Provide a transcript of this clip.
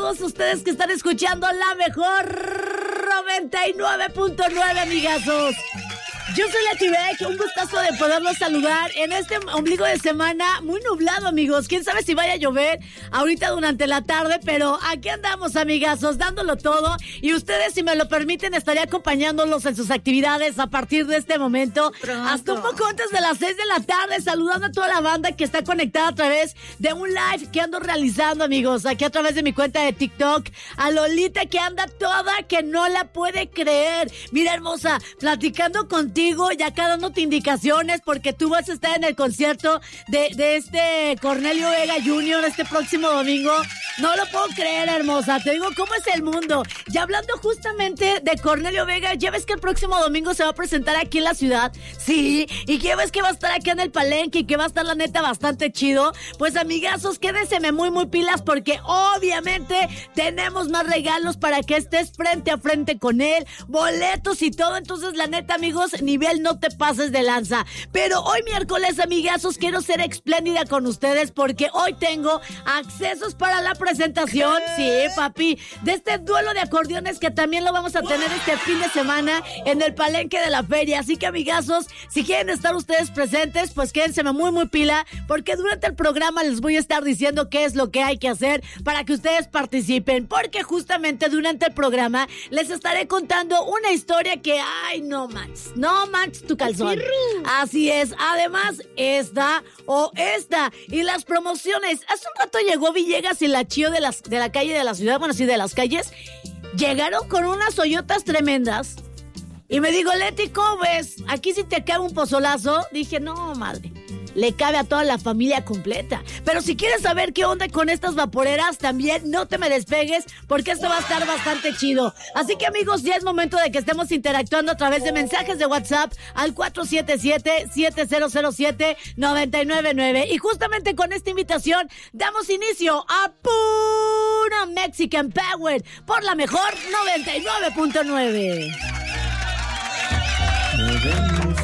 todos ustedes que están escuchando la mejor 99.9, amigazos. Yo soy Leti Beck, un gustazo de poderlos saludar en este ombligo de semana muy nublado, amigos. Quién sabe si vaya a llover ahorita durante la tarde, pero aquí andamos, amigazos, dándolo todo. Y ustedes, si me lo permiten, estaré acompañándolos en sus actividades a partir de este momento. Pronto. Hasta un poco antes de las 6 de la tarde, saludando a toda la banda que está conectada a través de un live que ando realizando, amigos, aquí a través de mi cuenta de TikTok. A Lolita, que anda toda, que no la puede creer. Mira, hermosa, platicando contigo, ya acá dándote indicaciones, porque tú vas a estar en el concierto de este Cornelio Vega Jr. este próximo domingo. No lo puedo creer, hermosa. Te digo cómo es el mundo. Y hablando justamente de Cornelio Vega, ya ves que el próximo domingo se va a presentar aquí en la ciudad. Sí, y que ves que va a estar aquí en el Palenque y que va a estar, la neta, bastante chido. Pues, amigazos, quédenseme muy pilas, porque obviamente tenemos más regalos para que estés frente a frente con él, boletos y todo. Entonces, la neta, amigos, nivel no te pases de lanza. Pero hoy miércoles, amigazos, quiero ser espléndida con ustedes, porque hoy tengo accesos para la presentación, sí, papi, de este duelo de acordeones que también lo vamos a tener este fin de semana en el Palenque de la Feria. Así que, amigazos, si quieren estar ustedes presentes, pues quédense muy pila, porque durante el programa les voy a estar diciendo qué es lo que hay que hacer para que ustedes participen, porque justamente durante el programa les estaré contando una historia que, ay, no manches tu calzón. Así es. Además, esta y las promociones. Hace un rato llegó Villegas y la Chío de la calle de la ciudad, bueno, sí, de las calles. Llegaron con unas hoyotas tremendas. Y me digo, Leti, ¿cómo ves? Aquí sí te cabe un pozolazo. Dije, no, madre, le cabe a toda la familia completa. Pero si quieres saber qué onda con estas vaporeras, también no te me despegues, porque esto va a estar bastante chido. Así que, amigos, ya es momento de que estemos interactuando a través de mensajes de WhatsApp al 477-7007-999. Y justamente con esta invitación damos inicio a pura Mexican Power por la mejor 99.9.